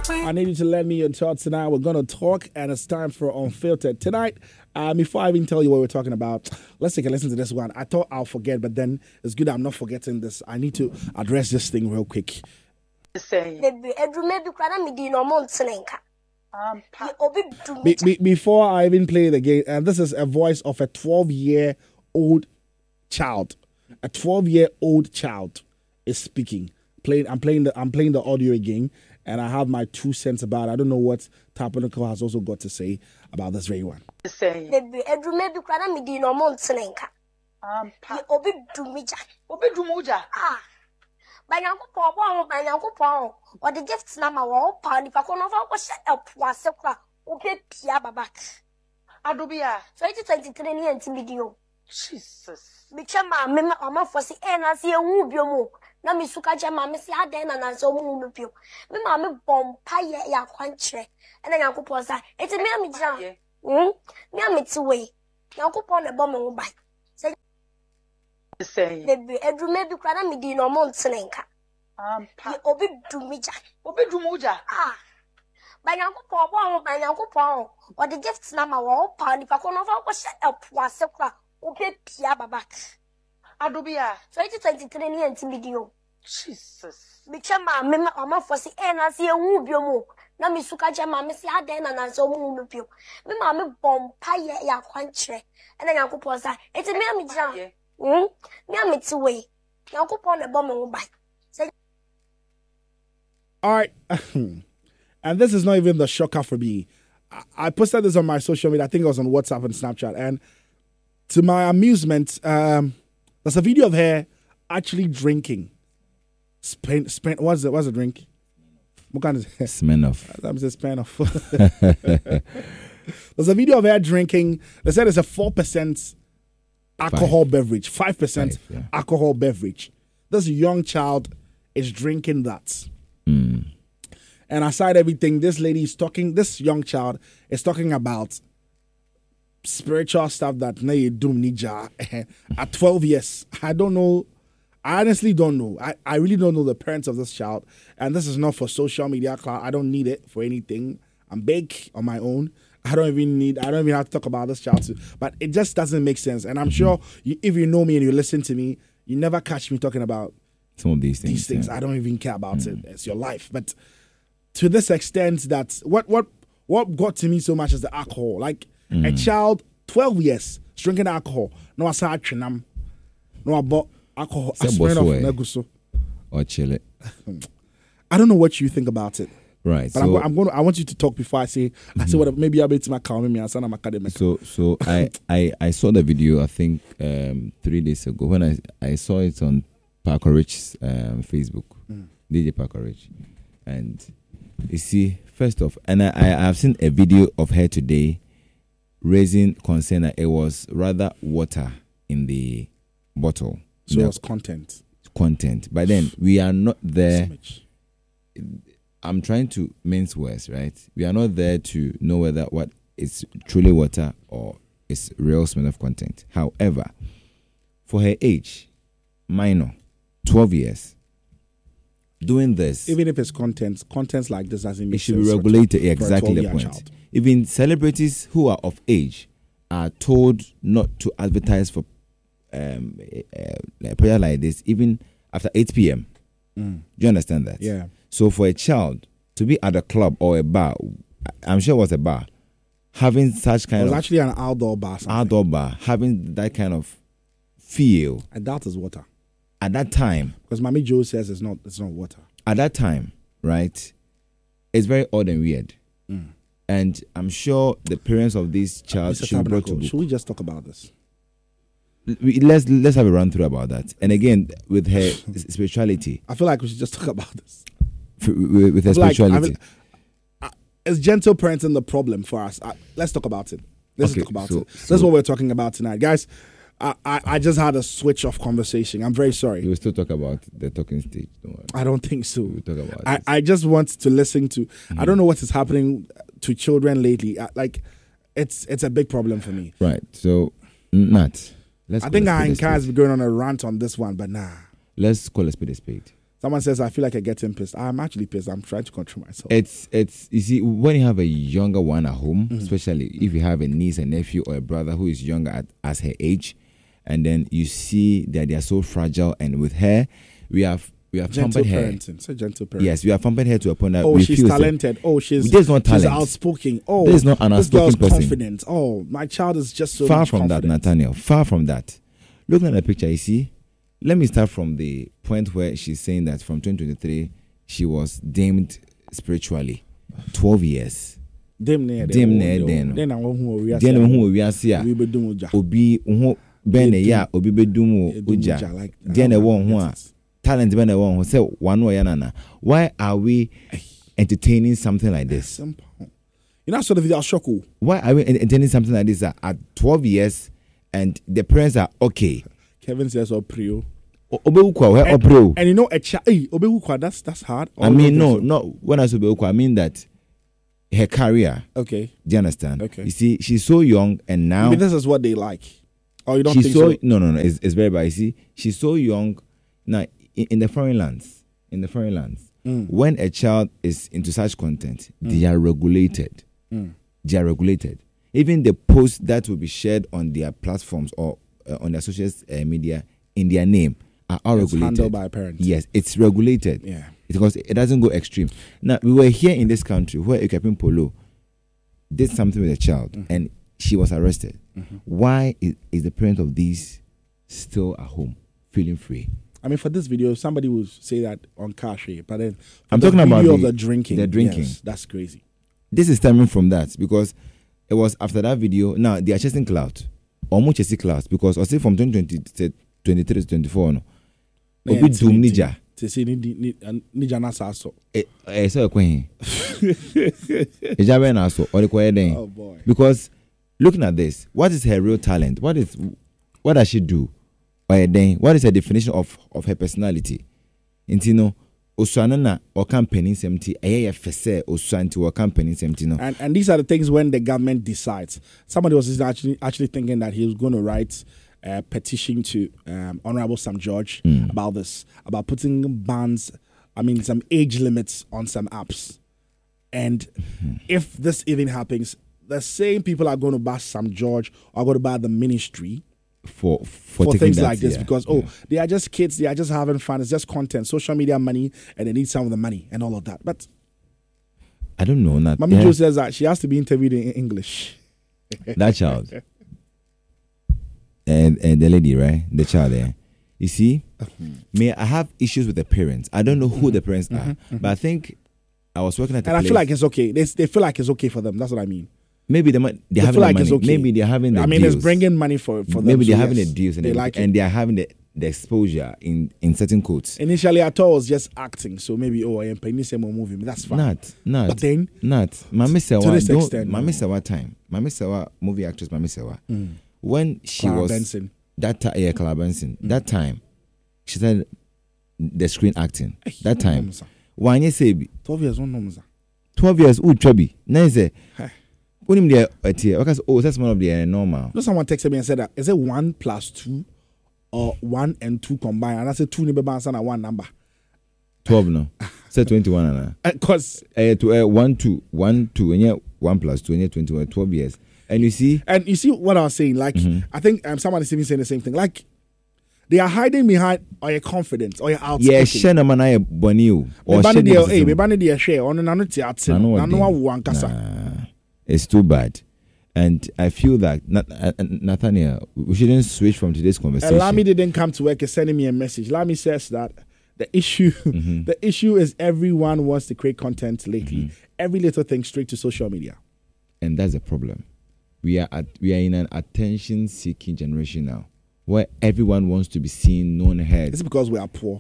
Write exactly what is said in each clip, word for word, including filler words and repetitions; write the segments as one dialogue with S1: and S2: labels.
S1: I need you to lend me your thoughts tonight. We're going to talk, and it's time for Unfiltered. Tonight, um, before I even tell you what we're talking about, let's take a listen to this one. I thought I'll forget, but then it's good I'm not forgetting this. I need to address this thing real quick. Be, be, before I even play the game, and this is a voice of a twelve-year-old child. A twelve-year-old child is speaking. Playing, I'm playing the I'm playing the audio again, and I have my two cents about it. I don't know what Tabernacle has also got to say about this very one.
S2: Jesus. Bichama mema mama fosi ena si ewu biomo na misuka chama me si aden na nanso mu no bio me ma me bompa ye ya kwankyere ena Yakobon sa eti me am gira hm me am ti we Yakobon na bom me bai say say the edu me bi kwara me di no mo ntsenenka ampa obi dumija obi dumuja ah ba Yakobon bo ba Yakobon o the gifts na ma wo pa ni pa kono fa ko she epo ase kwa okay, Pia Babak. Adobia. twenty twenty-three ni enti video. Jesus. Bichama mema mama fosi ena si ewu biomo. Na misuka chama me si aden na nanso mu no bio. Me ma me bompa ye ya kwankyere. Ena Yakobon sa. Eti me am gira. Hm? Me am ti we. Yakobon na bom me bai.
S1: All right. And this is not even the shocker for me. I, I posted this on my social media. I think it was on WhatsApp and Snapchat. And to my amusement, um, there's a video of her actually drinking. Spain, Spain, what's the, what's the drink? What kind of
S3: Smirnoff.
S1: I'm saying Smirnoff. There's a video of her drinking. They said it's a four percent alcohol Five. beverage, five percent yeah. alcohol beverage. This young child is drinking that.
S3: Mm.
S1: And aside everything, this lady is talking, this young child is talking about spiritual stuff that na you do nija at twelve years. I don't know. I honestly don't know. I, I really don't know the parents of this child. And this is not for social media clout. I don't need it for anything. I'm big on my own. I don't even need, I don't even have to talk about this child too. But it just doesn't make sense. And I'm sure you, if you know me and you listen to me, you never catch me talking about
S3: some of these things.
S1: These things.
S3: Yeah.
S1: I don't even care about mm. it. It's your life. But to this extent that what what what got to me so much is the alcohol. Like mm. a child, twelve years, drinking alcohol. No, I saw chinam. No, I bought alcohol. I sprayed off neguso.
S3: Or chill it.
S1: I don't know what you think about it.
S3: Right.
S1: But
S3: so,
S1: I'm, I'm going. To, I want you to talk before I say. Mm-hmm. I say what? Maybe I'll be to my car. Maybe I sound academic.
S3: So, so I, I, I saw the video. I think um, three days ago when I, I saw it on Parker Rich's um, Facebook, mm. D J Parker Rich, and you see, first off, and I, I have seen a video of her today raising concern that it was rather water in the bottle.
S1: So it was content.
S3: Content. But then we are not there. I'm trying to mince words, right? We are not there to know whether what is truly water or is real smell of content. However, for her age, minor, twelve years, doing this,
S1: even if it's content, contents like this doesn't make
S3: it should
S1: sense
S3: be regulated.
S1: To,
S3: exactly the point. Child. Even celebrities who are of age are told not to advertise for um, a, a prayer like this, even after eight p.m. Mm. Do you understand that?
S1: Yeah.
S3: So for a child to be at a club or a bar, I'm sure it was a bar, having such kind of...
S1: It was of, actually an outdoor bar. Something.
S3: Outdoor bar, having that kind of feel.
S1: I doubt it's water.
S3: At that time...
S1: Because Mami Joe says it's not it's not water.
S3: At that time, right, it's very odd and weird.
S1: Mm.
S3: And I'm sure the parents of this child
S1: uh,
S3: should be brought to book.
S1: Should we just talk about this?
S3: We, let's let's have a run through about that. And again, with her spirituality...
S1: I feel like we should just talk about this.
S3: With, with her spirituality. Like, I mean,
S1: uh, is gentle parenting the problem for us? Uh, let's talk about it. Let's okay, talk about
S3: so,
S1: it.
S3: So
S1: this is what we're talking about tonight. Guys, I, I, I just had a switch off conversation. I'm very sorry.
S3: We will still talk about the talking stage. Don't worry.
S1: I don't think so.
S3: We'll talk about
S1: I,
S3: it.
S1: I just want to listen to... Mm-hmm. I don't know what is happening to children lately. I, like, it's it's a big problem for me.
S3: Right. So, Nat, let's
S1: I think I has been going on a rant on this one, but nah.
S3: Let's call a spade a spade.
S1: Someone says, I feel like I'm getting pissed. I'm actually pissed. I'm trying to control myself.
S3: It's, it's you see, when you have a younger one at home,
S1: Mm.
S3: especially if you have a niece, a nephew, or a brother who is younger at, as her age, and then you see that they are so fragile, and with her, we have we have
S1: gentle
S3: pampered her.
S1: parenting. So gentle parenting.
S3: Yes, we have pampered her to a point that
S1: Oh,
S3: we
S1: she's
S3: feel that
S1: talented. Oh, she's,
S3: there's no
S1: she's
S3: talent.
S1: outspoken. Oh,
S3: There's not an
S1: this
S3: outspoken
S1: girl's
S3: person.
S1: confident. Oh, my child is just so
S3: Far
S1: much
S3: from that,
S1: confident.
S3: Nathaniel. Far from that. Looking at the picture, you see, let me start from the point where she's saying that from twenty twenty-three, she was deemed spiritually. twelve years.
S1: Dem ne
S3: Dem ne den.
S1: Den na wo hu owi ase.
S3: Then who we are see
S1: We be dum oja.
S3: obi ho ben ne ya obi bedum
S1: Edum
S3: uja.
S1: oja, like, I
S3: Then
S1: don't
S3: e won ho
S1: get
S3: a
S1: it.
S3: talent ben e won ho say one way nana. Why are we entertaining something like this?
S1: Simple. You know, sort of video shock. you.
S3: Why are we entertaining something like this at at twelve years and the parents are okay?
S1: Kevin says, "Oh, prio."
S3: O- Obewukwa we
S1: And,
S3: opro.
S1: and you know, a child. Hey, obewukwa. That's that's hard.
S3: I
S1: All
S3: mean,
S1: of
S3: no,
S1: them.
S3: no. When I say Obewukwa, I mean that her career.
S1: Okay.
S3: Do you understand?
S1: Okay.
S3: You see, she's so young, and now
S1: Maybe this is what they like. Oh, you don't
S3: she's
S1: think
S3: so,
S1: so?
S3: no, no, no. It's, it's very bad. You see, she's so young now in, in the foreign lands. In the foreign lands,
S1: Mm.
S3: when a child is into such content, they are regulated.
S1: Mm.
S3: They are regulated. Even the posts that will be shared on their platforms or uh, on their social uh, media in their name are all
S1: It's
S3: regulated.
S1: handled by parents.
S3: Yes, it's regulated.
S1: Yeah.
S3: Because it doesn't go extreme. Now, we were here in this country where Ekapin Polo did something with a child
S1: Mm-hmm.
S3: and she was arrested. Why is, is the parent of these still at home feeling free?
S1: I mean, for this video, somebody will say that on Kashi, but then for
S3: I'm
S1: the
S3: talking about
S1: video
S3: the-
S1: of the drinking.
S3: the drinking.
S1: yes, that's crazy.
S3: This is stemming from that because it was after that video. Now, they are chasing clout. Or much chasing clout because I say from twenty twenty to twenty-three to twenty-four, no. Obi doom nija.
S1: To see ni ni nija na saso.
S3: Eh, eh, so kwen. Ejabe na so or the kwen den.
S1: Oh boy.
S3: Because looking at this, what is her real talent? What is what does she do? Or then what is her definition of, of her personality? Intino Oswanana or campaigning seventy a fese Oswanti or campaigning seventy no.
S1: And and these are the things when the government decides. Somebody was actually actually thinking that he was going to write a petition to um, Honorable Sam George
S3: Mm.
S1: about this, about putting bans, I mean, some age limits on some apps. And if this even happens, the same people are going to bash Sam George or are going to bash the ministry
S3: For for,
S1: for
S3: taking
S1: things
S3: that,
S1: like this
S3: yeah,
S1: because, oh,
S3: yeah.
S1: they are just kids, they are just having fun, it's just content, social media money, and they need some of the money and all of that. But
S3: I don't know not
S1: Mami
S3: yeah,
S1: Jo says that she has to be interviewed in English.
S3: that child. And, and the lady, right? The child there. You see, may I have issues with the parents. I don't know who the parents are, but I think I was working at a
S1: And I
S3: place.
S1: feel like it's okay. They, they feel like it's okay for them. That's what I mean.
S3: maybe they might, they're
S1: They
S3: having
S1: feel
S3: the
S1: like
S3: money.
S1: it's okay.
S3: Maybe they're having the
S1: I mean,
S3: deals.
S1: it's bringing money for, for them.
S3: Maybe they're
S1: so
S3: having
S1: yes,
S3: the deals and
S1: they
S3: everything,
S1: like
S3: and
S1: it.
S3: they're having the, the exposure in, in certain codes.
S1: Initially, I thought it was just acting. So maybe, oh, I am paying some more movie. But that's fine.
S3: Not, not,
S1: But then,
S3: not. Mami
S1: to
S3: Sewa,
S1: this
S3: don't,
S1: extent,
S3: Mami
S1: no.
S3: Sewa time. Mami Sewa, movie actress Mami Sewa.
S1: Mm.
S3: When she
S1: Clara
S3: was
S1: Benson.
S3: that time, yeah, Clara Benson. That time, she started the screen acting. That time, one year say
S1: twelve years, one number.
S3: twelve years, ooh, chubby. Now say,
S1: Hey.
S3: when him there at here, because oh, that's one of the uh, normal.
S1: No, someone texted me and said that is it one plus two or one and two combined? And I said two number and one number.
S3: Twelve no, say twenty-one and
S1: Because
S3: uh, to uh, one two one two and yeah one plus two and yeah twenty-one twelve years. And you see,
S1: and you see what I was saying. Like
S3: Mhm.
S1: I think um, someone is even saying the same thing. Like they are hiding behind or your confidence or your outspoken.
S3: yeah, share no man I bonny you
S1: Me
S3: or
S1: ban
S3: share
S1: the
S3: no
S1: hey, me
S3: system.
S1: ban the share on nano theatre.
S3: Nano what
S1: Nano
S3: dey?
S1: wa wankasa.
S3: Nah, it's too bad. And I feel that Nath- uh, uh, Nathaniel, we shouldn't switch from today's conversation.
S1: And Lamy didn't come to work. He's sending me a message. Lamy says that the issue,
S3: Mhm.
S1: the issue is everyone wants to create content lately.
S3: Mhm.
S1: Every little thing straight to social media.
S3: And that's the problem. We are at, we are in an attention-seeking generation now, where everyone wants to be seen, known, heard
S1: It's because we are poor.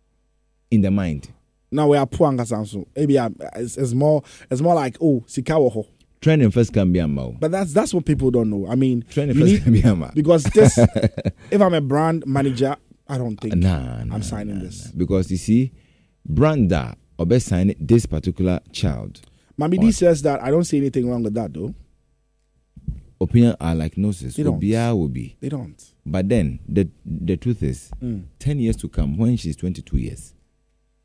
S3: in the mind.
S1: Now we are poor and so maybe uh, it's, it's more it's more like oh sikawo ho.
S3: Trending first can be a mouth.
S1: But that's that's what people don't know. I mean,
S3: Trending
S1: you
S3: first
S1: need-
S3: can be a mouth.
S1: because this, if I'm a brand manager, I don't think
S3: Nah, nah,
S1: I'm signing
S3: nah,
S1: this.
S3: nah. Because you see, Branda or best sign this particular child.
S1: Mami D says that I don't see anything wrong with that though.
S3: Opinion are like noses.
S1: They don't.
S3: Obia will be.
S1: They don't.
S3: But then the the truth is,
S1: Mm.
S3: ten years to come, when she's twenty-two years,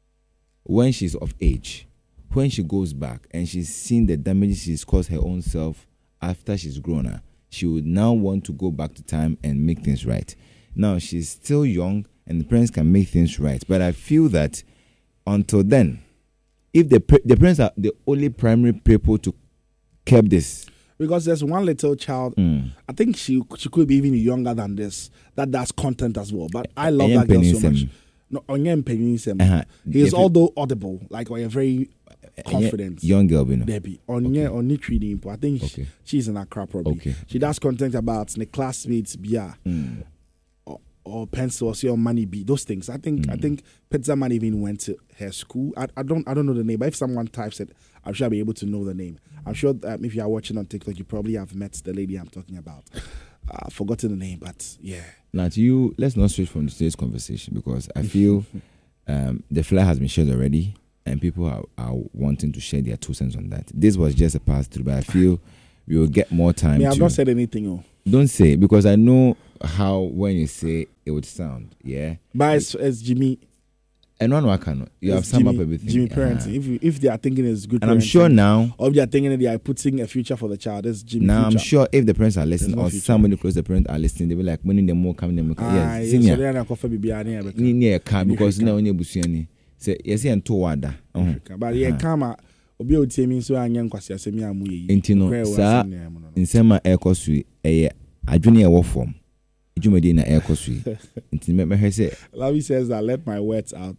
S3: when she's of age, when she goes back and she's seen the damage she's caused her own self after she's grown up, she would now want to go back to time and make things right. Now, she's still young and the parents can make things right. But I feel that until then, if the the parents are the only primary people to curb this,
S1: because there's one little child,
S3: mm.
S1: I think she she could be even younger than this, that does content as well. But I love that girl so much. No, Onyem Penisem. Uh-huh. He is although audible, like or a very confident
S3: young girl, you know.
S1: Debbie. Onye
S3: okay.
S1: Oni trading. I think okay. she's in Accra probably.
S3: Okay.
S1: She does content about the classmates, yeah,
S3: mm.
S1: or, or pencil, or see, or money be those things. I think mm. I think Pizza Man even went to her school. I, I don't I don't know the name, but if someone types it, I'm sure I'll be able to know the name. I'm sure um, if you are watching on TikTok, you probably have met the lady I'm talking about. I've uh, forgotten the name, but yeah.
S3: Now, to you, let's not switch from today's conversation because I feel um, the flyer has been shared already and people are, are wanting to share their two cents on that. This was just a pass through, but I feel we will get more time.
S1: Yeah, I've
S3: to,
S1: not said anything. Oh.
S3: Don't say because I know how when you say it would sound. Yeah,
S1: but it's, it's Jimmy.
S3: And one cannot. You have summed up everything.
S1: Jimmy parenting. Uh-huh. If you, if they are thinking it's good,
S3: and I'm sure now,
S1: or if they are thinking they are putting a future for the child, it's Jimmy.
S3: Now
S1: future.
S3: I'm sure if the parents are listening
S1: no
S3: or
S1: future.
S3: somebody close the parents are listening, they will like when them more coming them.
S1: Ah,
S3: yes,
S1: senior.
S3: So they are not car because now when you busiani say yes and to wada.
S1: But yeah, come obi o tie mi so anya nkwasi asemi amu yi.
S3: Enti no sa insema ekosu eye adwene e wo form. Jumedi na ekosu. Enti me me say
S1: Lavi says that let my words out.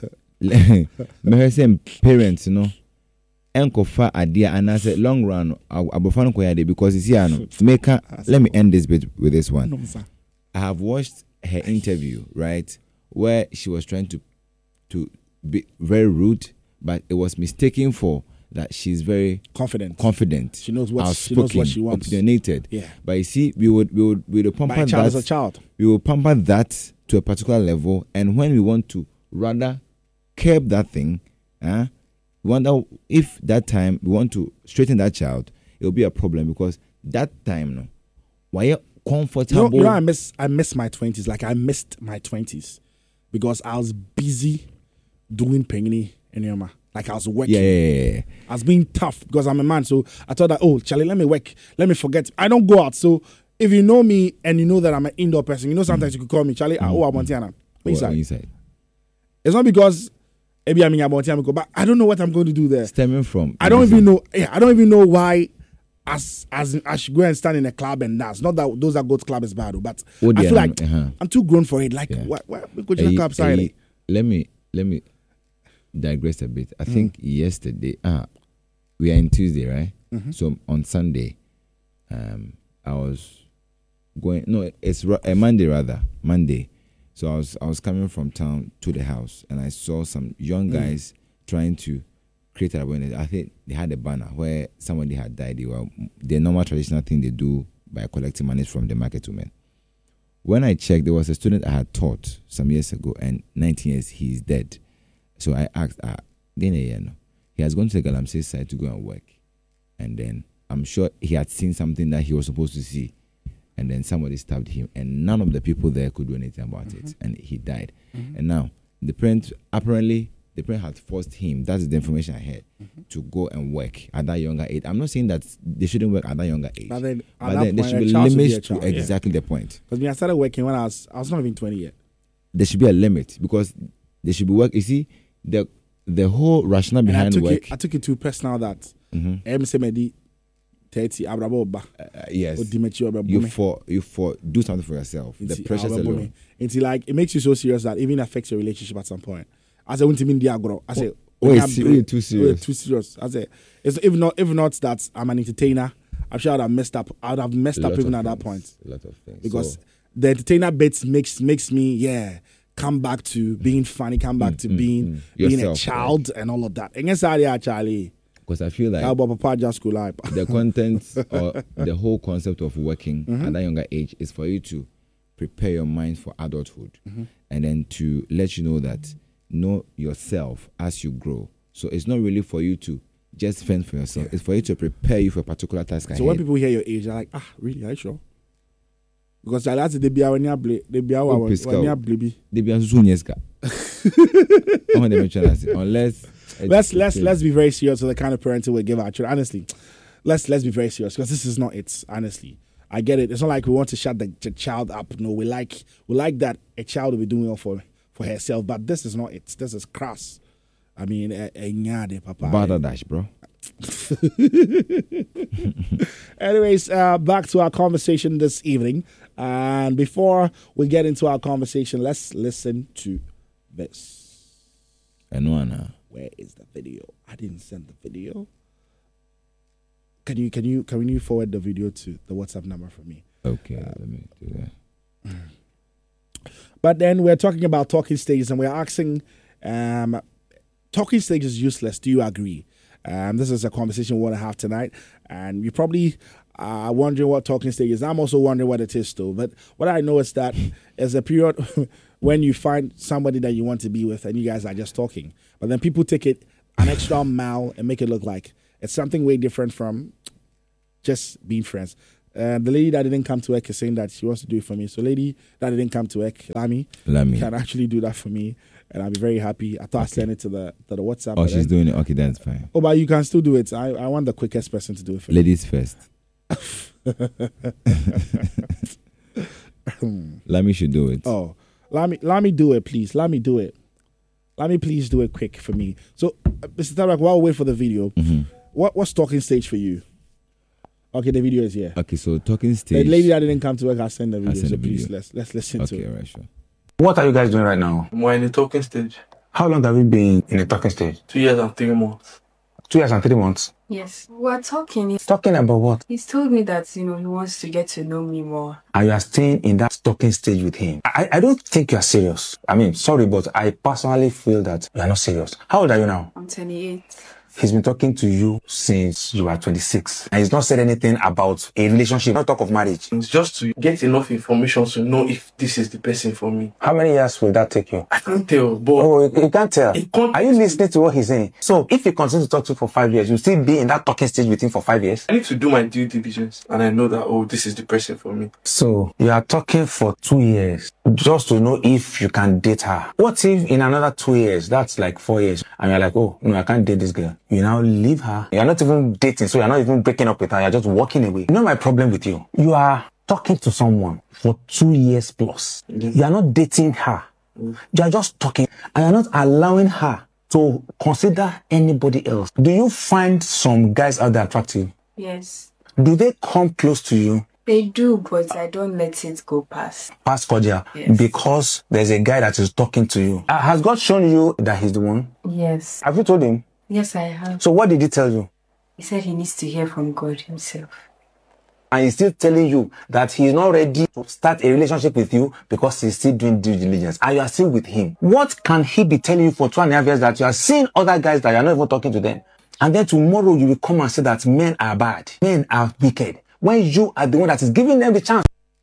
S3: Me say parents you know enkofa adia and I said long run abofan ko yade because it's here no make let me end this bit with this one.
S1: No,
S3: I have watched her interview, right, where she was trying to to be very rude, but it was mistaken for that she's very
S1: confident.
S3: Confident.
S1: She knows what she knows what she wants.
S3: Opinionated.
S1: Yeah.
S3: But you see, we would we would we would pamper
S1: By a child
S3: that.
S1: as a child.
S3: We will pamper that to a particular level, and when we want to rather curb that thing, uh, we wonder if that time we want to straighten that child, it will be a problem because that time, no, why you comfortable?
S1: You know, you know, I miss I miss my twenties. Like I missed my twenties because I was busy doing penny and yama. Like I was working.
S3: Yeah, yeah, yeah.
S1: I was being tough because I'm a man. So I thought that, oh, Charlie, let me work. Let me forget. I don't go out. So if you know me and you know that I'm an indoor person, you know sometimes mm. you could call me, Charlie, mm. oh, I'm Montiana. Inside. inside. It's not because maybe I'm in Montiana, but I don't know what I'm going to do there.
S3: Stemming from.
S1: I don't even know. Yeah, I don't even know why as as I should go and stand in a club and dance. Not that those are good club is bad, but oh, I feel like uh-huh. I'm too grown for it. Like, yeah. what, what, what, what, club, sorry.
S3: Let me, let me. digress a bit. I mm. think yesterday, ah, we are in Tuesday, right? Mm-hmm. So on Sunday, um, I was going. No, it's a Monday rather. Monday. So I was I was coming from town to the house, and I saw some young guys mm. trying to create awareness. I think they had a banner where somebody had died. They were the normal traditional thing they do by collecting money from the market women. When I checked, there was a student I had taught some years ago, and nineteen years he's dead. So I asked, ah, then he has gone to the Galamsey side to go and work. And then I'm sure he had seen something that he was supposed to see. And then somebody stabbed him. And none of the people there could do anything about mm-hmm. it. And he died. Mm-hmm. And now, the parent, apparently, the parent had forced him, that's the information I heard, mm-hmm. to go and work at that younger age. I'm not saying that they shouldn't work at that younger age.
S1: But then,
S3: but then there should be limits to exactly yeah. the point.
S1: Because when I started working when I was, I was not even twenty yet.
S3: There should be a limit because there should be work. You see, The the whole rationale behind
S1: I took
S3: work.
S1: It, I took it too personal that M C M D thirty Abraboba.
S3: Yes. You for you for do something for yourself. The pressures alone.
S1: Until like it makes you so serious that it even affects your relationship at some point. As I went to mean diagro. I say
S3: oh, it's really too serious.
S1: Too serious. I say it's if not if not that I'm an entertainer, I'm sure I'd have messed up. I'd have messed up even at that point.
S3: A lot of things.
S1: Because
S3: so,
S1: the entertainer bit makes makes me yeah. come back to being funny, come back mm, to being mm, being Yourself, a child right? and all of that. And yes, I Charlie.
S3: Because I feel like the content or the whole concept of working mm-hmm. at that younger age is for you to prepare your mind for adulthood mm-hmm. and then to let you know that know yourself as you grow. So it's not really for you to just fend for yourself. Yeah. It's for you to prepare you for a particular task.
S1: So
S3: ahead.
S1: when people hear your age, they're like, ah, really? Are you sure? Because I like to be when you play, they be our when you play.
S3: They be as soon as Unless
S1: let's let's let's be very serious with the kind of parenting we give our children. Honestly, let's let's be very serious because this is not it. Honestly, I get it. It's not like we want to shut the, the child up. No, we like we like that a child will be doing all for for herself, but this is not it. This is crass. I mean, a, a nyade, papa.
S3: Bada dash, bro.
S1: Anyways, uh, back to our conversation this evening. And before we get into our conversation, let's listen to this.
S3: And one,
S1: where is the video? I didn't send the video. Can you can you can you forward the video to the WhatsApp number for me?
S3: Okay, uh, let me do that.
S1: But then we're talking about talking stages, and we're asking, um, talking stage is useless. Do you agree? Um, this is a conversation we want to have tonight, and you probably are wondering what talking stage is. I'm also wondering what it is, too. But what I know is that there's a period when you find somebody that you want to be with, and you guys are just talking. But then people take it an extra mile and make it look like it's something way different from just being friends. Uh, the lady that didn't come to work is saying that she wants to do it for me. So, lady that didn't come to work, Lami,
S3: Lami.
S1: can actually do that for me. And I'll be very happy. I thought okay. I sent it to the to the WhatsApp.
S3: Oh, she's
S1: then,
S3: doing it. Okay, that's fine.
S1: Oh, but you can still do it. I, I want the quickest person to do it for
S3: Ladies me. First. Let me should do it.
S1: Oh, let me let me do it, please. Let me do it. Let me please do it quick for me. So, uh, Mister Tabak, while we wait for the video,
S3: mm-hmm.
S1: what what's talking stage for you? Okay, the video is here.
S3: Okay, so talking stage.
S1: The lady that didn't come to work has sent the video.
S3: Send
S1: so
S3: the
S1: please
S3: video.
S1: let's let's listen
S3: okay,
S1: to it.
S3: Okay, right, sure.
S4: What are you guys doing right now?
S5: We're in the talking stage.
S4: How long have you been in the talking stage?
S5: Two years and three months.
S4: Two years and three months?
S6: Yes. We're talking.
S4: Talking about what?
S6: He's told me that, you know, he wants to get to know me more.
S4: And you are staying in that talking stage with him. I, I don't think you are serious. I mean, sorry, but I personally feel that you are not serious. How old are you now?
S6: I'm twenty-eight.
S4: He's been talking to you since you were twenty-six. And he's not said anything about a relationship, not talk of marriage.
S5: It's just to get enough information to know if this is the person for me.
S4: How many years will that take you?
S5: I can't tell, but...
S4: Oh, you, you can't tell?
S5: Can't...
S4: Are you listening to what he's saying? So, if he continues to talk to you for five years, you'll still be in that talking stage with him for five years?
S5: I need to do my due diligence, and I know that, oh, this is the person for me.
S4: So, you are talking for two years just to know if you can date her. What if in another two years, that's like four years, and you're like, oh, no, I can't date this girl. You now leave her. You're not even dating, so you're not even breaking up with her. You're just walking away. You know my problem with you? You are talking to someone for two years plus. Mm-hmm. You are not dating her. Mm-hmm. You are just talking, and you're not allowing her to consider anybody else. Do you find some guys out there attractive?
S6: Yes.
S4: Do they come close to you?
S6: They do, but I don't let it go past.
S4: Past cordial?
S6: Yes.
S4: Because there's a guy that is talking to you. Uh, has God shown you that he's the one?
S6: Yes.
S4: Have you told him?
S6: Yes, I have.
S4: So what did he tell you?
S6: He said he needs to hear from God himself.
S4: And he's still telling you that he's not ready to start a relationship with you because he's still doing due diligence. And you are still with him. What can he be telling you for two and a half years that you are seeing other guys that you're not even talking to them? And then tomorrow you will come and say that men are bad. Men are wicked. When you are the one that is giving them the chance.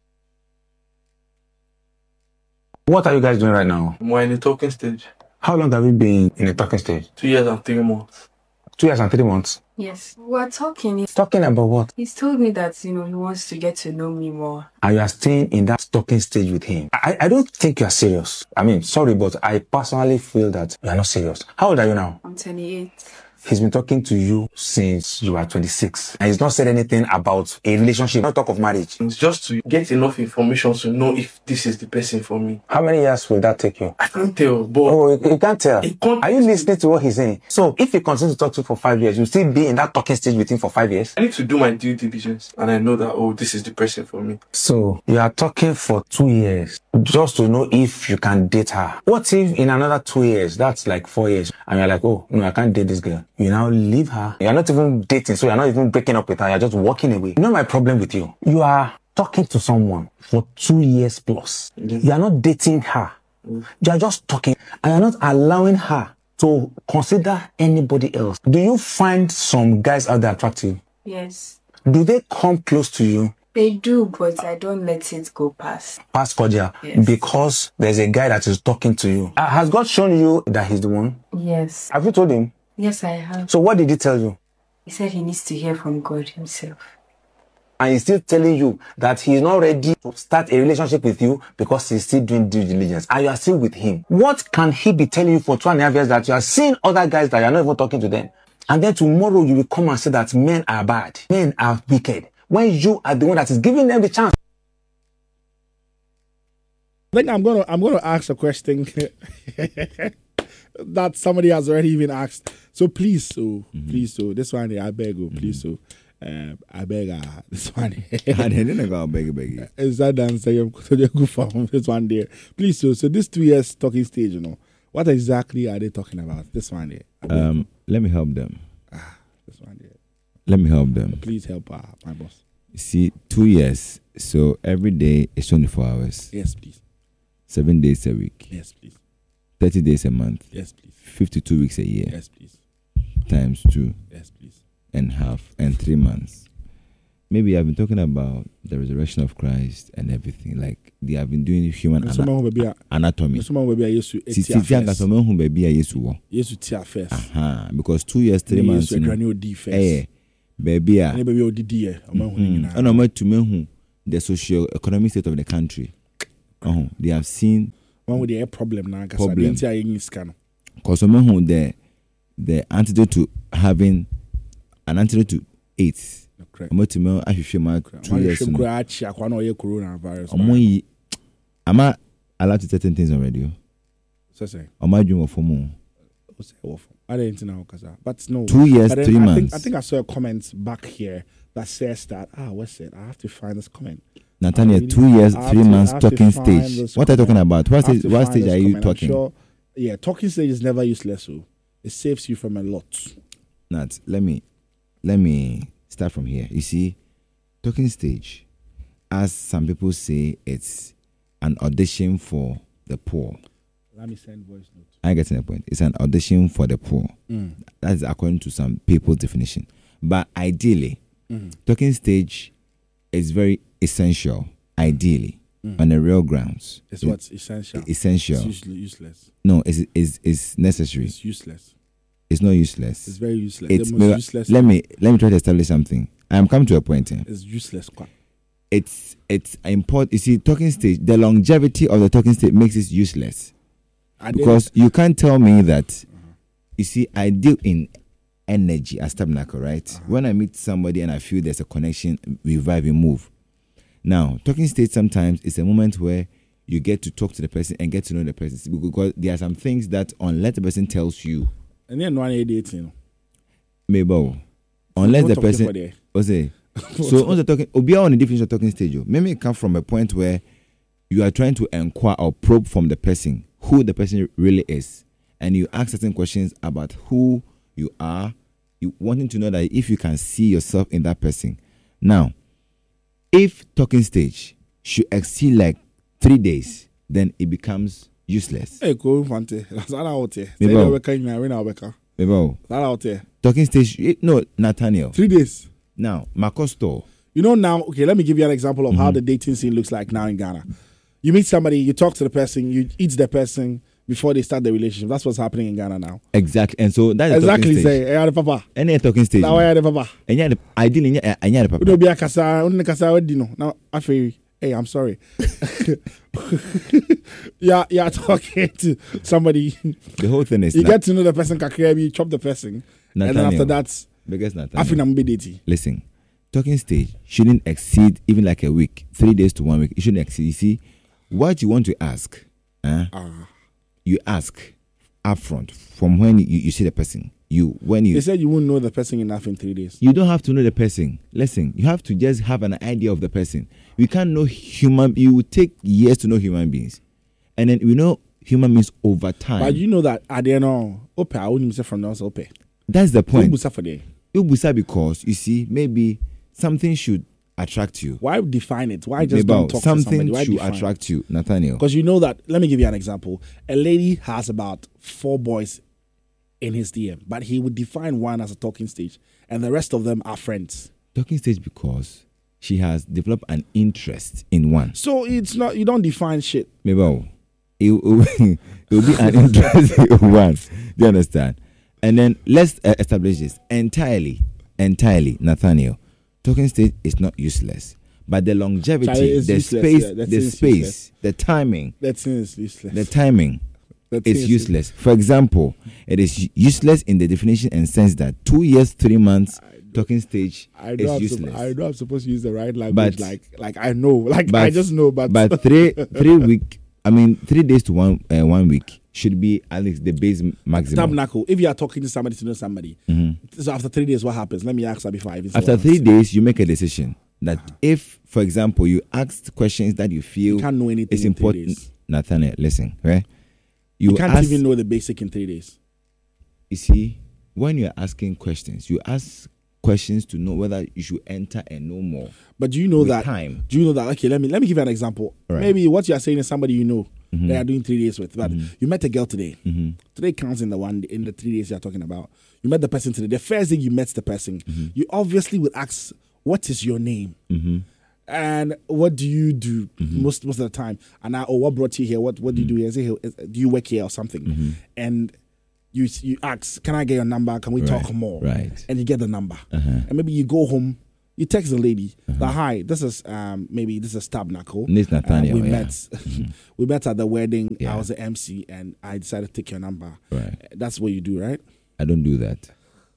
S4: What are you guys doing right now?
S5: We're in the talking stage.
S4: How long have you been in the talking stage?
S5: Two years and three months.
S4: Two years and three months?
S6: Yes. We're talking.
S4: Talking about what?
S6: He's told me that, you know, he wants to get to know me more.
S4: And you are staying in that talking stage with him. I, I don't think you are serious. I mean, sorry, but I personally feel that you are not serious. How old are you now?
S6: I'm twenty-eight.
S4: He's been talking to you since you were twenty-six. And he's not said anything about a relationship, not talk of marriage.
S5: It's just to get enough information to know if this is the person for me.
S4: How many years will that take you?
S5: I can't tell, but...
S4: Oh, you, you can't tell?
S5: Can't...
S4: Are you listening to what he's saying? So, if he continues to talk to you for five years, you'll still be in that talking stage with him for five years?
S5: I need to do my due diligence, and I know that, oh, this is the person for me.
S4: So, you are talking for two years just to know if you can date her. What if in another two years, that's like four years, and you're like, oh, no, I can't date this girl. You now leave her. You're not even dating, so you're not even breaking up with her. You're just walking away. You know my problem with you? You are talking to someone for two years plus. Mm-hmm. You're not dating her. Mm-hmm. You're just talking, and you're not allowing her to consider anybody else. Do you find some guys out there attractive?
S6: Yes.
S4: Do they come close to you?
S6: They do, but I don't let it go past.
S4: Past cordial?
S6: Yes.
S4: Because there's a guy that is talking to you. Uh, has God shown you that he's the one?
S6: Yes.
S4: Have you told him?
S6: Yes, I have.
S4: So what did he tell you?
S6: He said he needs to hear from God himself.
S4: and he's still telling you that he's not ready to start a relationship with you because he's still doing due diligence and you are still with him. What can he be telling you for two and a half years that you are seeing other guys that you're not even talking to them? And then tomorrow you will come and say that men are bad, men are wicked, when you are the one that is giving them the chance.
S1: I think I'm gonna I'm gonna ask a question that somebody has already even asked. So please, so mm-hmm. please, so this one here, I beg you, please, so uh, I beg uh, this one here.
S3: I didn't go beg beg.
S1: Is that answer you good for this one there? Please, so so this two years talking stage, you know, what exactly are they talking about? This one here.
S3: Um, let me help them.
S1: Ah, this one here.
S3: Let me help them.
S1: Please help uh, my boss.
S3: See, two years, so every day is twenty-four hours.
S1: Yes, please.
S3: Seven days a week.
S1: Yes, please.
S3: Thirty days a month.
S1: Yes, please.
S3: Fifty-two weeks a year.
S1: Yes, please.
S3: Times two.
S1: Yes, please.
S3: And half and three months. Maybe I've been talking about the resurrection of Christ and everything. Like they have been doing human ana- anatomy.
S1: Someone will be a Yesu. Yesu tia first.
S3: Aha, because two years, three months.
S1: Yesu granio D first.
S3: Eh, baby, ah.
S1: Baby, o D D.
S3: And I'm to me the socio-economic state of the country. Uh-huh. They have seen
S1: one with the problem now.
S3: Problem.
S1: Because
S3: the the antidote to having an antidote to AIDS.
S1: Correct.
S3: I'm to me. I should share my two years.
S1: I'm
S3: not allowed to tell things on radio.
S1: So say.
S3: I'm not doing for more.
S1: I didn't know because but no.
S3: Two years, three
S1: I
S3: months.
S1: Think, I think I saw a comment back here that says that ah, what's it? I have to find this comment.
S3: Nathaniel,
S1: really,
S3: two years, three
S1: to,
S3: months talking stage. What are you talking about? What stage, what stage are you comment. talking?
S1: Sure, yeah, talking stage is never useless. So it saves you from a lot.
S3: Nat, let me let me start from here. You see, talking stage, as some people say, it's an audition for the poor.
S1: Let me send voice note.
S3: I get to the point. It's an audition for the poor.
S1: Mm.
S3: That is according to some people's definition. But ideally,
S1: mm.
S3: talking stage is very essential. Ideally, mm. on the real grounds.
S1: It's it, what's essential.
S3: Essential.
S1: It's usually useless.
S3: No, it's, it's, it's necessary.
S1: It's useless.
S3: It's not useless.
S1: It's very useless.
S3: It's
S1: the most useless.
S3: Let me let me try to establish something. I am coming to a point here.
S1: It's useless.
S3: It's it's important. You see, talking stage. The longevity of the talking stage makes it useless. I because you can't tell me that. Uh-huh. You see, I deal in energy as Tabernacle, right? Uh-huh. When I meet somebody and I feel there's a connection, we vibe and move. Now, talking stage sometimes is a moment where you get to talk to the person and get to know the person because there are some things that unless the person tells you.
S1: And then one eighteen.
S3: Maybe unless the person was a so on the talking obia on the definition of talking stage. Maybe it come from a point where you are trying to inquire or probe from the person who the person really is, and you ask certain questions about who you are. You wanting to know that if you can see yourself in that person. Now, if talking stage should exceed like three days, then it becomes useless.
S1: Hey, go Fante. That's all out there. Out there.
S3: Talking stage. No, Nathaniel.
S1: Three days.
S3: Now, Makosto.
S1: You know now. Okay, let me give you an example of mm-hmm. how the dating scene looks like now in Ghana. You meet somebody, you talk to the person, you eat the person before they start the relationship. That's what's happening in Ghana now.
S3: Exactly, and so that's
S1: exactly
S3: the talking stage.
S1: Say, hey, papa.
S3: Any talking stage.
S1: Now, why papa?
S3: And yeah, ideally, yeah, yeah, papa.
S1: We don't be a kasa, only kasa, what do you know? Now, I feel. Hey, I'm sorry. yeah, yeah, talking to somebody.
S3: The whole thing is
S1: you get to know the person, you chop the person, Nathaniel, and then after that,
S3: because
S1: I feel I'm dating.
S3: Listen, talking stage shouldn't exceed even like a week, three days to one week. It shouldn't exceed. You see, what you want to ask, huh? uh. you ask upfront from when you, you see the person. You when you
S1: they said you won't know the person enough in three days.
S3: You don't have to know the person. Listen, you have to just have an idea of the person. We can't know human. You will take years to know human beings, and then we know human beings over time.
S1: But you know that I don't know. Ope, I wouldn't say from now. Ope.
S3: That's the point.
S1: Ubusa for day.
S3: Ubusa because you see maybe something should attract you.
S1: Why define it? Why just
S3: maybe
S1: don't talk
S3: something
S1: to somebody? Why
S3: should attract it? you, Nathaniel?
S1: Because you know that. Let me give you an example. A lady has about four boys in his D M, but he would define one as a talking stage, and the rest of them are friends.
S3: Talking stage because she has developed an interest in one.
S1: So it's not you don't define shit.
S3: Maybe it will it will be an interest in one. Do you understand? And then let's uh, establish this entirely, entirely, Nathaniel. talking stage is not useless, but the longevity,
S1: Charlie, it's
S3: the
S1: useless,
S3: space,
S1: yeah, that
S3: the
S1: seems
S3: space,
S1: useless.
S3: the timing,
S1: That seems useless.
S3: the timing
S1: That
S3: is
S1: seems
S3: useless. For example, it is useless in the definition and sense that two years, three months talking stage
S1: I know
S3: is
S1: I'm
S3: useless.
S1: supp- I know I'm supposed to use the right language.
S3: But-
S1: like, like I know, like
S3: but-
S1: I just know. But,
S3: but three three week, I mean three days to one uh, one week should be at least the base maximum.
S1: tabernacle. If you are talking to somebody to know somebody, so after three days, what happens? Let me ask that before I even say
S3: After
S1: what
S3: three
S1: I'm
S3: days, you make a decision that if, for example, you asked questions that you feel
S1: You can't know anything
S3: it's
S1: in three
S3: important.
S1: days.
S3: Nathaniel, listen, right? You,
S1: You can't
S3: ask,
S1: even know the basic in three days.
S3: You see, when you're asking questions, you ask questions to know whether you should enter and know more.
S1: But do you know
S3: With
S1: that?
S3: time.
S1: Do you know that? Okay, let me let me give you an example.
S3: Right.
S1: Maybe what you are saying is somebody you know
S3: Mm-hmm.
S1: that are doing three days with. But you met a girl today.
S3: Mm-hmm.
S1: Today counts in the one in the three days you are talking about. You met the person today. The first day you met the person,
S3: Mm-hmm.
S1: you obviously would ask, "What is your name?"
S3: Mm-hmm.
S1: And what do you do most most of the time? And I, or what brought you here? What what do you do here? Is it, is, do you work here or something?
S3: Mm-hmm.
S1: And you you ask, "Can I get your number? Can we
S3: Right,
S1: talk more?"
S3: right.
S1: And you get the number.
S3: Uh-huh.
S1: And maybe you go home. You text the lady that, "Hi, this is um maybe this is Tabernacle.
S3: This Nathaniel,
S1: Uh, we
S3: yeah.
S1: met we met at the wedding.
S3: Yeah.
S1: I was the M C and I decided to take your number."
S3: Right.
S1: That's what you do, right?
S3: I don't do that.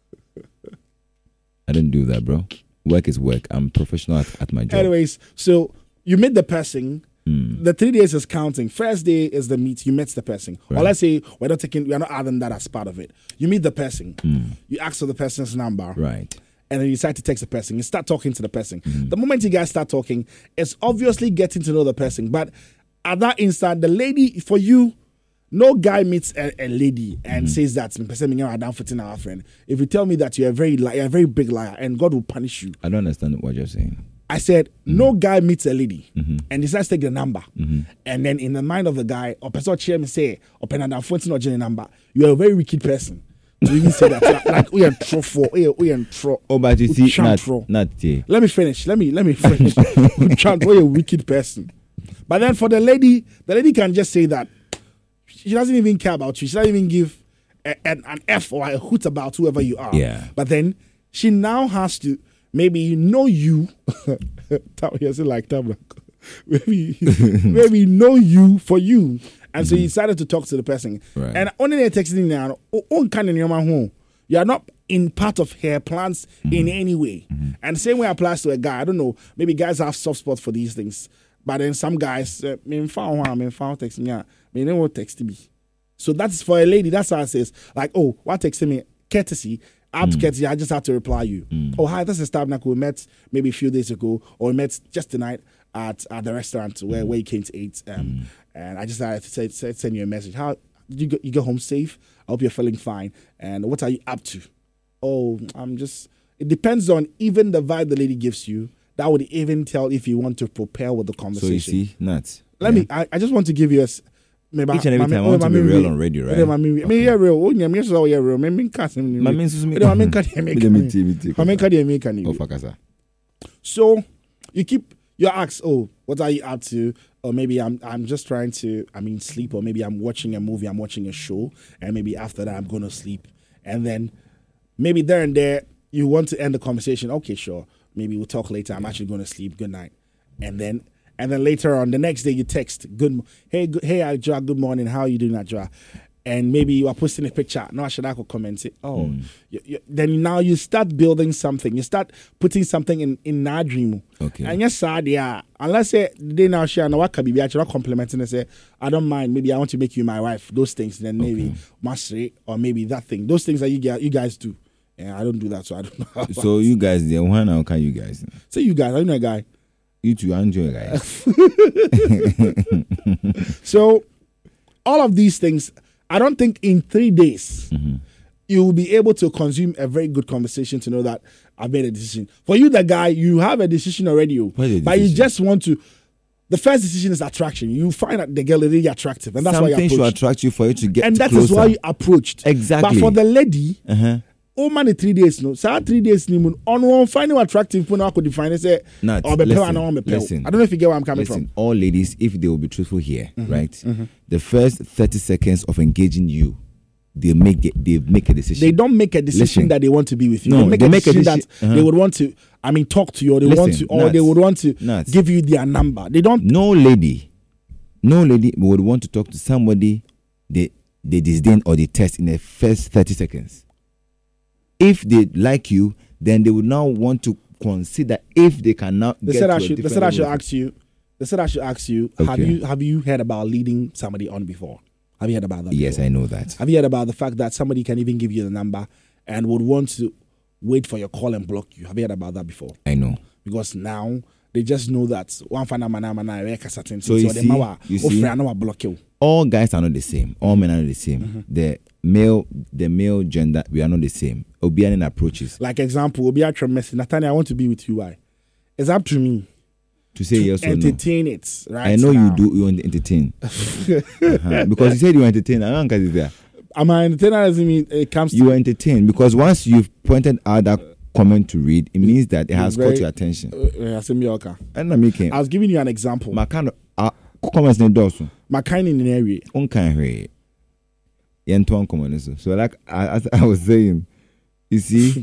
S3: I don't do that, bro. Work is work. I'm professional at, at my job.
S1: Anyways, so you meet the person.
S3: Mm.
S1: The three days is counting. First day is the meet. You met the person.
S3: Right.
S1: Or let's say we're not taking, we're not adding that as part of it. You meet the person.
S3: Mm.
S1: You ask for the person's number.
S3: Right.
S1: And then you decide to text the person. You start talking to the person.
S3: Mm.
S1: The moment you guys start talking, it's obviously getting to know the person. But at that instant, the lady, for you, no guy meets a, a lady and
S3: Mm.
S1: says that person me down footing our friend. If you tell me that you're a very li- you're a very big liar and God will punish you.
S3: I don't understand what you're saying.
S1: I said, no guy meets a lady
S3: Mm-hmm.
S1: and decides to take the number. And then in the mind of the guy, or person chair me say, or pen and fourteen or number, you're a very wicked person. To even say that, like, like we are tro for, we are- we are tro.
S3: Oh, but you
S1: we
S3: see,
S1: champ
S3: not,
S1: tro.
S3: not yeah.
S1: Let me finish. Let me let me finish. Chant, you're a wicked person. But then for the lady, the lady can just say that she doesn't even care about you. She doesn't even give a, an, an F or a hoot about whoever you are.
S3: Yeah.
S1: But then she now has to maybe know you. Yes, like Tabla. Maybe maybe know you for you. And so you decided to talk to the person.
S3: Right.
S1: And only they're texting now, oh, kind of your man home. You are not in part of her plans in any way. And the same way applies to a guy. I don't know. Maybe guys have soft spots for these things. But then some guys, uh, me found one, me found text me, me they won't text me. So that's for a lady. That's how it says. Like, oh, what texting me? Courtesy. Out of courtesy, I just have to reply you. Oh, hi, this is Tabernacle. We met maybe a few days ago, or we met just tonight at, at the restaurant where, where you came to eat. Um, And I just had to say, say, send you a message. How did you go, you go home safe? I hope you're feeling fine. And what are you up to? Oh, I'm just. It depends on even the vibe the lady gives you. That would even tell if you want to prepare with the
S3: So
S1: conversation.
S3: you see, nuts.
S1: Let me. I, I just want to give you a. s- Maybe
S3: Each and every time I want to be real on radio, right?
S1: I mean, yeah, real. Oh, yeah, me so yeah, real. Me me can't.
S3: My means is me.
S1: I mean, can't me.
S3: Me, me, me, me,
S1: I mean, can't me. Can't
S3: Oh,
S1: you?
S3: fuck, asa.
S1: So you keep you ask, oh, what are you up to? Or maybe I'm I'm just trying to, I mean, sleep. Or maybe I'm watching a movie. I'm watching a show, and maybe after that I'm gonna sleep. And then maybe there and there you want to end the conversation. Okay, sure. Maybe we'll talk later. I'm actually gonna sleep. Good night. And then and then later on the next day you text, good, mo- hey, good, hey, Ajua, good morning. How are you doing, Ajua? And maybe you are posting a picture. No, I should I could comment it. Oh, you, you, then now you start building something. You start putting something in in our dream.
S3: Okay.
S1: And yes, sad, yeah. Unless say they now share now what can be actually complimenting and say, I don't mind. Maybe I want to make you my wife. Those things. Then maybe mastery or maybe that thing. Those things that you guys you guys do. Yeah, I don't do that, so I don't know. How
S3: So you guys, the one how can you guys?
S1: say you guys. I know a guy.
S3: You two enjoy, guys.
S1: So all of these things, I don't think in three days you will be able to consume a very good conversation to know that I've made a decision. For you, the guy, you have a decision already, oh,
S3: What is the
S1: but you
S3: decision?
S1: just want to. The first decision is attraction. You find that the girl is really attractive, and that's why
S3: Something
S1: you
S3: should
S1: approached.
S3: attract you for you to get
S1: And that is
S3: closer.
S1: why you approached.
S3: Exactly.
S1: But for the lady,
S3: Uh-huh.
S1: oh man, the three days no. So three days ni mun on one finding attractive. When I could define it, say,
S3: Nat,
S1: oh, be pale,
S3: listen,
S1: I don't be pale.
S3: listen.
S1: I don't know if you get where I'm coming
S3: Listen,
S1: from.
S3: all ladies, if they will be truthful here,
S1: Mm-hmm,
S3: right? The first thirty seconds of engaging you they make it, they make a decision.
S1: They don't make a decision
S3: Listen.
S1: that they want to be with you.
S3: No,
S1: they make
S3: they
S1: a
S3: make a
S1: decision
S3: deci-
S1: that
S3: uh-huh.
S1: they would want to. I mean, talk to you, or they
S3: Listen,
S1: want to, or
S3: Nats,
S1: they would want to
S3: Nats.
S1: give you their number. They don't.
S3: No lady, no lady would want to talk to somebody they they disdain or they test in the first thirty seconds. If they like you, then they would now want to consider if they can now
S1: They
S3: get
S1: said
S3: to
S1: I
S3: a
S1: should. They
S3: different
S1: said I should
S3: level.
S1: ask you. They said I should ask you. Have
S3: Okay.
S1: you have you heard about leading somebody on before? Have you heard about that?
S3: Yes,
S1: before?
S3: I know that.
S1: Have you heard about the fact that somebody can even give you the number and would want to wait for your call and block you? Have you heard about that before?
S3: I know.
S1: Because now they just know that one fan man man man certain
S3: So you
S1: so
S3: see-
S1: they
S3: you see-
S1: will block you.
S3: All guys are not the same. All men are not the same.
S1: Mm-hmm.
S3: The male, the male gender, we are not the same. Obianin approaches
S1: Like example, Obi Atra Messi, Nathaniel, I want to be with you. Why? It's up to me
S3: to say
S1: to
S3: yes or no.
S1: entertain it. Right?
S3: I know
S1: now.
S3: you do. You want to entertain uh-huh. Because you said you entertain. I don't know is there.
S1: I'm an entertainer. Doesn't mean it comes.
S3: You
S1: to
S3: entertain because once you've pointed out that comment to read, it means that it has
S1: very-
S3: caught your attention.
S1: Uh, uh, Semi Oka.
S3: And I'm making
S1: I was giving you an example.
S3: my kind of uh, comments in dosu.
S1: My kind in an area.
S3: Unkan he. Yentuan comments. So like I, as I was saying, you see,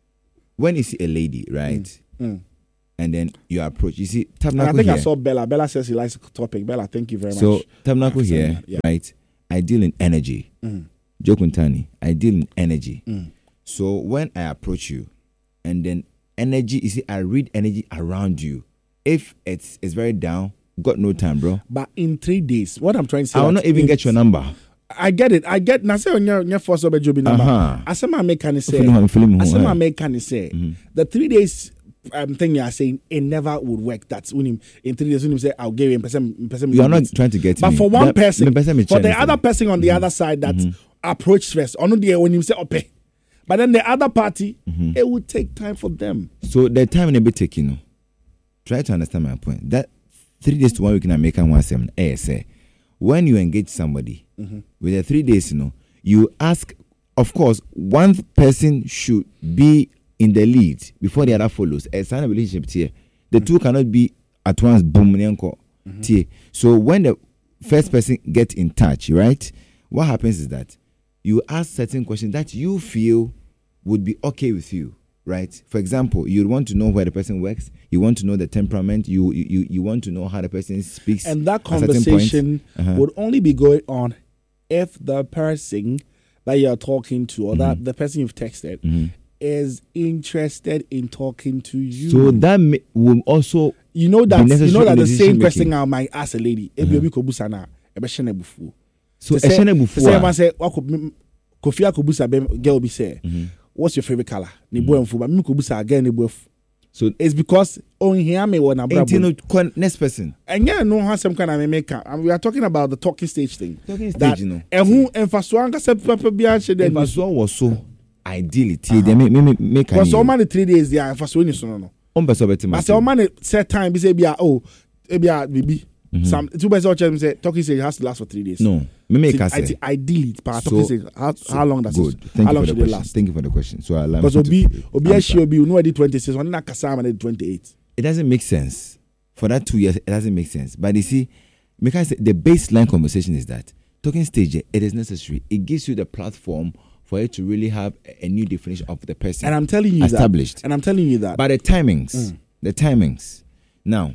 S3: when you see a lady, right,
S1: Mm.
S3: and then you approach, you see,
S1: And I
S3: Tabernacle
S1: think I
S3: here.
S1: saw Bella. Bella says he likes the topic. Bella, thank you very
S3: So
S1: much.
S3: Tabernacle
S1: I've seen
S3: here,
S1: that, yeah.
S3: right? I deal in energy.
S1: Mm.
S3: Jokuntani, I deal in energy.
S1: Mm.
S3: So when I approach you, and then energy, you see, I read energy around you. If it's it's very down, got no time, bro.
S1: But in three days, what I'm trying to say,
S3: I will
S1: that
S3: not even
S1: in-
S3: get your number.
S1: I get it. I get. Now say on your your first job number.
S3: Uh-huh.
S1: I say my mechanic say.
S3: Feeling how I'm feeling,
S1: I say
S3: eh.
S1: my mechanic say. The three days um, thing you are saying it never would work. That's when him in three days when him say I'll give him person person.
S3: You are not trying to get
S1: But
S3: me.
S1: for one
S3: That-
S1: person,
S3: me person me
S1: for the
S3: Chinese,
S1: other
S3: eh.
S1: person on the other side that approached first, on the when him say okay, but then the other party, it would take time for them.
S3: So the time in a bit taking, you know, try to understand my point. That three days to one week in America, one seven. Eh, say when you engage somebody with the three days, you know, you ask. Of course, one person should be in the lead before the other follows. A sign of relationship here, the two cannot be at once. Boom, nyanko, tie. So when the first person gets in touch, right? What happens is that you ask certain questions that you feel would be okay with you, right? For example, you want to know where the person works. You want to know the temperament. You you you want to know how the person speaks.
S1: And that
S3: at certain points.
S1: conversation
S3: Uh-huh.
S1: would only be going on if the person that you're talking to or
S3: Mm-hmm.
S1: that the person you've texted is interested in talking to you.
S3: So that may, will also
S1: you know that
S3: be
S1: you
S3: necessary
S1: know that
S3: in
S1: the
S3: decision
S1: same question
S3: making.
S1: I might ask a lady. Ebi obi kobusa na ebe shene bufu.
S3: so
S1: To say-
S3: Eshene
S1: to
S3: before.
S1: say man say wako Kofi kobusa be girl be say what's your favorite color? Ni boy mfu but me kobusa again ni boy.
S3: So
S1: It's because on here me one
S3: until
S1: abra.
S3: no con- next person.
S1: And yeah, no has some kind of make and we are talking about the talking stage thing.
S3: Talking stage,
S1: that
S3: you know.
S1: and who emphasize anka se papa bi a shede
S3: If
S1: ni.
S3: Pasua was so ideally, tie they make make make.
S1: Because so man three days they are emphasize ni so no no.
S3: On person better.
S1: But so man set time be say be a oh e be a bibi. Some two person watch say talking stage has to last for three days.
S3: No, me make
S1: I
S3: us say.
S1: think ideally but
S3: So-
S1: talking stage how,
S3: so
S1: how long does
S3: good.
S1: it
S3: Thank
S1: how
S3: you
S1: long
S3: for the
S1: should it
S3: question.
S1: last?
S3: Thank you for the question. So allow me
S1: Because
S3: to-
S1: obi
S3: to
S1: obi
S3: answer.
S1: a obi no dey twenty-six one na kasa man dey twenty-eight.
S3: It doesn't make sense. For that two years, it doesn't make sense. But you see, because the baseline conversation is that talking stage, it is necessary. It gives you the platform for you to really have a, a new definition of the person.
S1: And I'm telling you
S3: established.
S1: that. And I'm telling you that.
S3: But the timings, the timings. Now,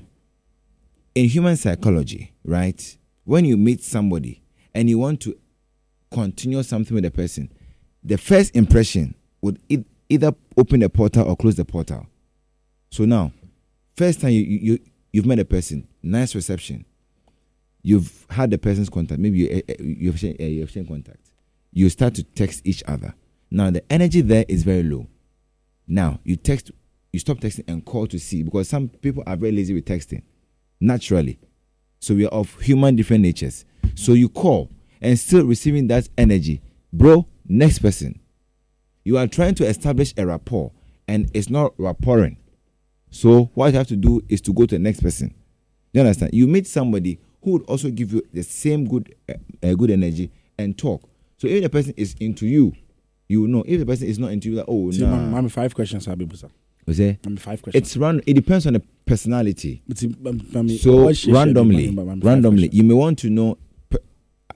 S3: in human psychology, right? When you meet somebody and you want to continue something with the person, the first impression would e- either open the portal or close the portal. So now, first time you, you you've met a person, nice reception. You've had the person's contact. Maybe you, uh, you have shared, uh, you have shared contact. You start to text each other. Now the energy there is very low. Now you text, you stop texting and call to see, because some people are very lazy with texting, naturally. So we are of human different natures. So you call and still receiving that energy, bro. Next person, you are trying to establish a rapport and it's not rapporting. So what you have to do is to go to the next person. You understand? You meet somebody who would also give you the same good, uh, uh, good energy and talk. So if the person is into you, you will know. If the person is not into you, like, oh,
S1: See,
S3: no.
S1: nah. Mami five questions Abi Busa.
S3: Was it?
S1: Mami five questions.
S3: It's run. It depends on the personality.
S1: It's, um, mami,
S3: So
S1: what she- she-
S3: randomly,
S1: mami, mami, five
S3: randomly,
S1: questions.
S3: you may want to know. per-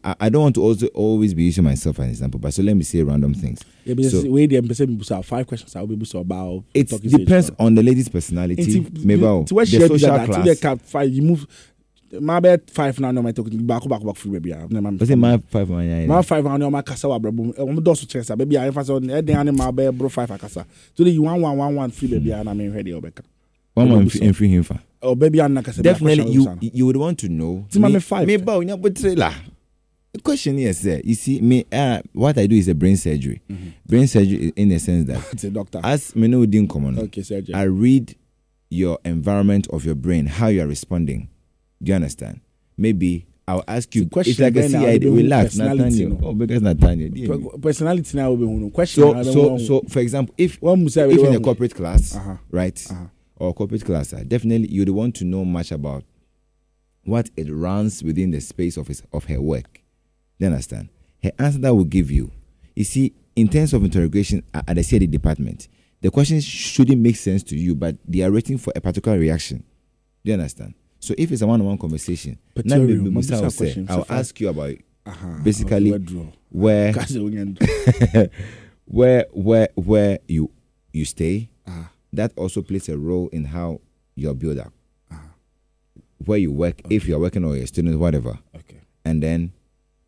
S3: I, I don't want to also always be using myself as an example, but so let me say random things.
S1: Yeah, but
S3: So-
S1: so, wait, the person five questions I will be able to about.
S3: It
S1: talking
S3: depends
S1: stage,
S3: on the lady's personality,
S1: Nti-
S3: maybe
S1: nti what
S3: the
S1: share
S3: social
S1: that,
S3: class.
S1: Till they cap five, you move. My bed five now. No, my talking back back back free baby.
S3: What's it, my five man? Yeah,
S1: My five and my casa wa bro. I'm dosu chesa baby. I emphasize on. Eden ane my bed bro five akasa. Today you want one one one free baby. And I'm ready obeka.
S3: one man
S1: so.
S3: in free him for.
S1: Oh baby, I'm not kasa.
S3: Definitely, you you would want to know.
S1: Ti ma me five.
S3: Me ba onya trailer. The question is, uh, you see, me uh, what I do is a brain surgery.
S1: Mm-hmm.
S3: Brain surgery in the sense that
S1: It's a doctor.
S3: as me know within common,
S1: Okay, surgery.
S3: I read your environment of your brain, how you are responding. Do you understand? Maybe I'll ask you.
S1: The question
S3: It's like a
S1: then
S3: C
S1: now
S3: I
S1: will
S3: D.
S1: be
S3: Relax,
S1: personality,
S3: Nathaniel.
S1: no?
S3: Oh, because Nathaniel. dear me.
S1: Per- Personality now will be who question.
S3: So,
S1: I don't
S3: so,
S1: want-
S3: so, for example, if
S1: One must say
S3: if in
S1: one-
S3: a corporate class,
S1: Uh-huh.
S3: right,
S1: Uh-huh.
S3: or corporate class, uh, definitely you'd want to know much about what it runs within the space of his of her work. Do you understand? Her answer that will give you. You see, in terms of interrogation at at the C I D department, the questions shouldn't make sense to you, but they are waiting for a particular reaction. Do you understand? So if it's a one-on-one conversation,
S1: But
S3: now
S1: Terry,
S3: maybe
S1: my
S3: Musa will
S1: business
S3: say,
S1: question,
S3: I'll
S1: so
S3: ask you about
S1: Uh-huh.
S3: basically
S1: I'll draw.
S3: where
S1: Kasi unyen-
S3: where where where you you stay.
S1: Ah.
S3: That also plays a role in how you're built up.
S1: Ah.
S3: Where you work, if you're working or you're a student, whatever.
S1: Okay.
S3: And then